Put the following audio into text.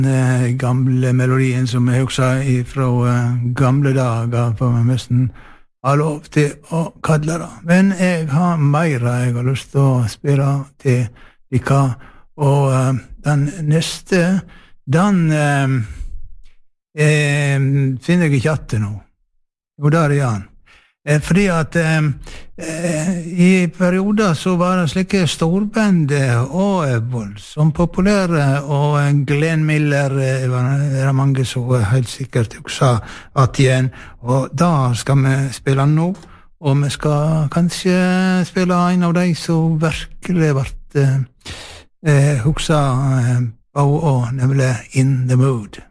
gamle melodien som jeg husker fra gamle dager, for jeg nesten har lov til å kalle det. Men jeg har mer jeg har lyst til å spille til dere, og den neste, den finner jeg ikke etter nå. Jo, der han. Fordi at i perioder så var det slike storband og voldsomt populære, og Glenn Miller det mange som helt sikkert også at igjen, og da skal vi spille nå, og vi skal kanskje spille en av de som virkelig ble huksa på, nemlig In the Mood.